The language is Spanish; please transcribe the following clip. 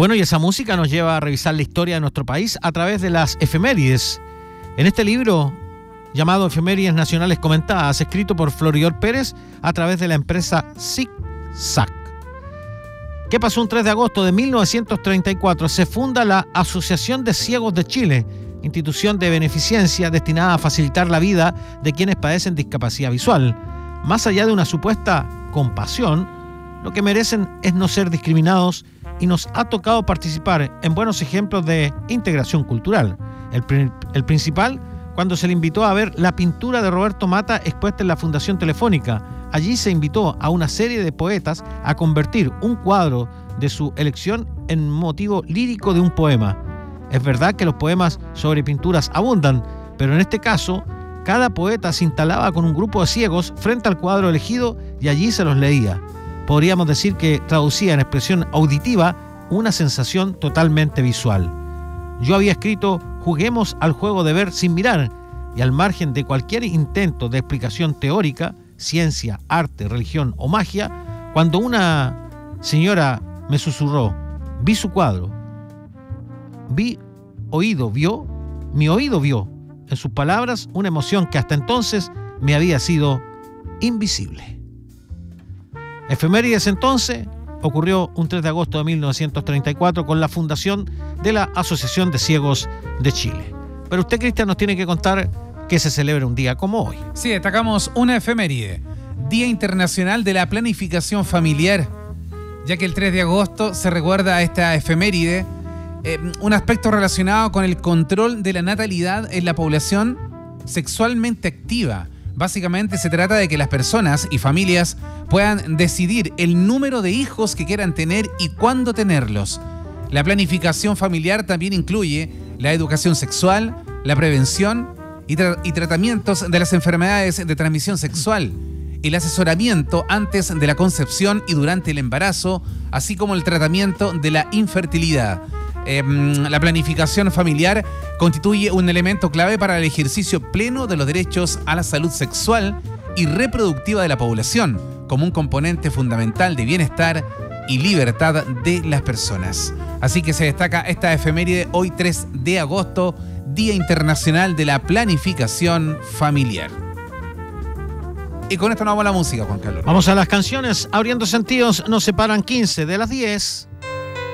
Bueno, y esa música nos lleva a revisar la historia de nuestro país a través de las efemérides. En este libro, llamado Efemérides Nacionales Comentadas, escrito por Floridor Pérez a través de la empresa Zig-Zag. ¿Qué pasó un 3 de agosto de 1934? Se funda la Asociación de Ciegos de Chile, institución de beneficencia destinada a facilitar la vida de quienes padecen discapacidad visual. Más allá de una supuesta compasión, lo que merecen es no ser discriminados y nos ha tocado participar en buenos ejemplos de integración cultural. El principal, cuando se le invitó a ver la pintura de Roberto Mata expuesta en la Fundación Telefónica. Allí se invitó a una serie de poetas a convertir un cuadro de su elección en motivo lírico de un poema. Es verdad que los poemas sobre pinturas abundan, pero en este caso, cada poeta se instalaba con un grupo de ciegos frente al cuadro elegido y allí se los leía. Podríamos decir que traducía en expresión auditiva una sensación totalmente visual. Yo había escrito: juguemos al juego de ver sin mirar, y al margen de cualquier intento de explicación teórica, ciencia, arte, religión o magia, cuando una señora me susurró: vi su cuadro, mi oído vio en sus palabras una emoción que hasta entonces me había sido invisible. Efemérides entonces ocurrió un 3 de agosto de 1934 con la fundación de la Asociación de Ciegos de Chile. Pero usted, Cristian, nos tiene que contar que se celebra un día como hoy. Sí, destacamos una efeméride, Día Internacional de la Planificación Familiar, ya que el 3 de agosto se recuerda a esta efeméride, un aspecto relacionado con el control de la natalidad en la población sexualmente activa. Básicamente se trata de que las personas y familias puedan decidir el número de hijos que quieran tener y cuándo tenerlos. La planificación familiar también incluye la educación sexual, la prevención y tratamientos de las enfermedades de transmisión sexual, el asesoramiento antes de la concepción y durante el embarazo, así como el tratamiento de la infertilidad. La planificación familiar constituye un elemento clave para el ejercicio pleno de los derechos a la salud sexual y reproductiva de la población, como un componente fundamental de bienestar y libertad de las personas. Así que se destaca esta efeméride hoy 3 de agosto, Día Internacional de la Planificación Familiar. Y con esto nos vamos a la música, Juan Carlos. Vamos a las canciones. Abriendo sentidos, nos separan 15 de las 10.